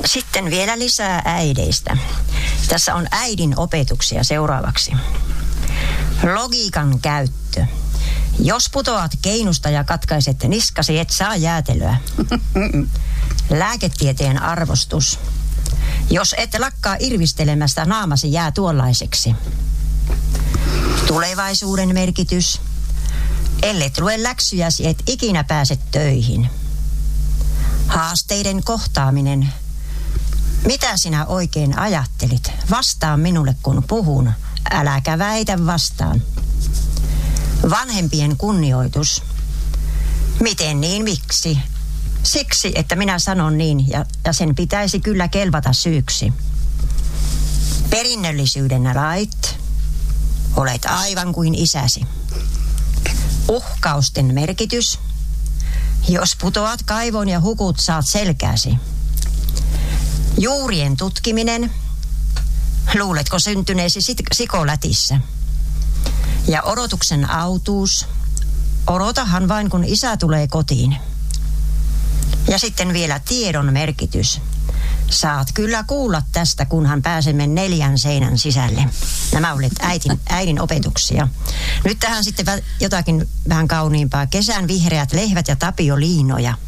Sitten vielä lisää äideistä. Tässä on äidin opetuksia seuraavaksi. Logiikan käyttö. Jos putoat keinusta ja katkaiset niskasi, et saa jäätelöä. Lääketieteen arvostus. Jos et lakkaa irvistelemästä, naamasi jää tuollaiseksi. Tulevaisuuden merkitys. Ellet lue läksyjäsi, et ikinä pääse töihin. Haasteiden kohtaaminen. Mitä sinä oikein ajattelit? Vastaa minulle, kun puhun. Äläkä väitä vastaan. Vanhempien kunnioitus. Miten niin, miksi? Siksi, että minä sanon niin ja sen pitäisi kyllä kelvata syyksi. Perinnöllisyyden lait. Olet aivan kuin isäsi. Uhkausten merkitys. Jos putoat kaivoon ja hukut, saat selkääsi. Juurien tutkiminen. Luuletko syntyneesi sikolätissä? Ja odotuksen autuus. Odotahan vain, kun isä tulee kotiin. Ja sitten vielä tiedon merkitys. Saat kyllä kuulla tästä, kunhan pääsemme 4 seinän sisälle. Nämä olivat äidin opetuksia. Nyt tähän sitten jotakin vähän kauniimpaa. Kesän vihreät lehvät ja Tapio Liinoja.